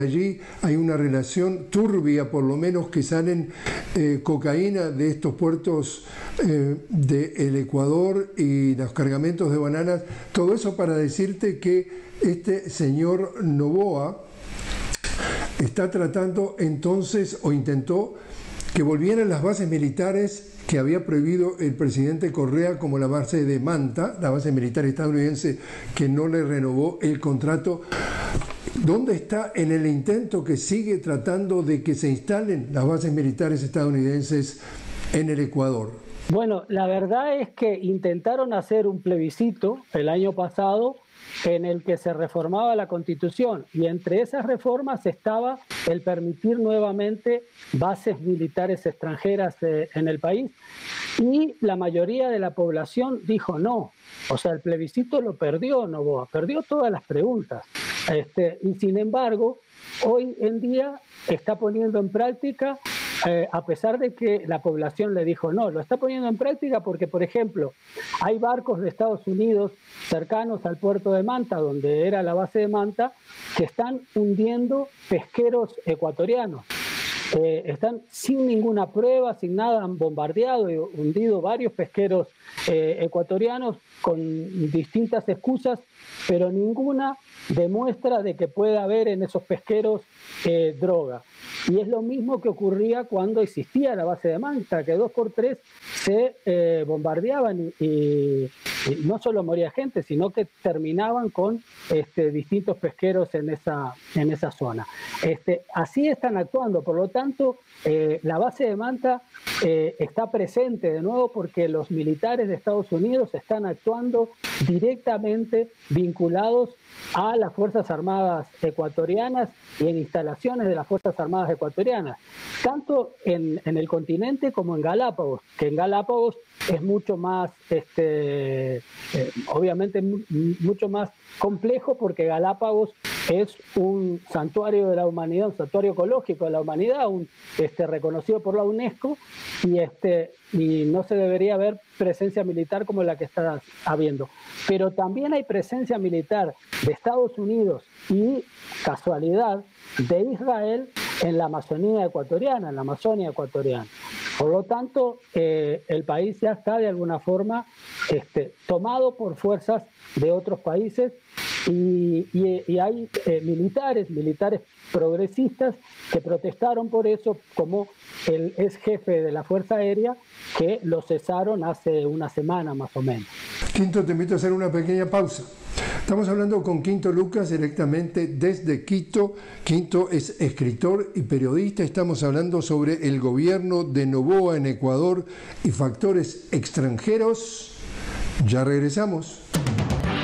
Allí hay una relación turbia, por lo menos, que salen cocaína de estos puertos del Ecuador y los cargamentos de bananas. Todo eso para decirte que este señor Noboa está tratando entonces, o intentó, que volvieran las bases militares que había prohibido el presidente Correa, como la base de Manta, la base militar estadounidense que no le renovó el contrato. ¿Dónde está en el intento que sigue tratando de que se instalen las bases militares estadounidenses en el Ecuador? Bueno, la verdad es que intentaron hacer un plebiscito el año pasado en el que se reformaba la Constitución, y entre esas reformas estaba el permitir nuevamente bases militares extranjeras en el país, y la mayoría de la población dijo no. O sea, el plebiscito lo perdió Noboa, perdió todas las preguntas. Y sin embargo, hoy en día está poniendo en práctica, a pesar de que la población le dijo no, lo está poniendo en práctica porque, por ejemplo, hay barcos de Estados Unidos cercanos al puerto de Manta, donde era la base de Manta, que están hundiendo pesqueros ecuatorianos. Están sin ninguna prueba, sin nada, han bombardeado y hundido varios pesqueros ecuatorianos con distintas excusas, pero ninguna demuestra de que pueda haber en esos pesqueros droga. Y es lo mismo que ocurría cuando existía la base de Manta, que 2x3 se bombardeaban y no solo moría gente, sino que terminaban con distintos pesqueros en esa zona. Así están actuando, por lo tanto, la base de Manta está presente de nuevo porque los militares de Estados Unidos están actuando directamente vinculados a las Fuerzas Armadas ecuatorianas y en instalaciones de las Fuerzas Armadas ecuatorianas, tanto en el continente como en Galápagos, que en Galápagos es mucho más, obviamente mucho más complejo, porque Galápagos es un santuario de la humanidad, un santuario ecológico de la humanidad, reconocido por la UNESCO, y no se debería haber presencia militar como la que está habiendo. Pero también hay presencia militar de Estados Unidos y, casualidad, de Israel en la Amazonía ecuatoriana, en la Amazonia ecuatoriana. Por lo tanto, el país ya está de alguna forma tomado por fuerzas de otros países, y hay militares progresistas que protestaron por eso, como el ex jefe de la Fuerza Aérea, que lo cesaron hace una semana más o menos. Quinto, te invito a hacer una pequeña pausa. Estamos hablando con Quinto Lucas directamente desde Quito. Quinto es escritor y periodista. Estamos hablando sobre el gobierno de Noboa en Ecuador y factores extranjeros. Ya regresamos.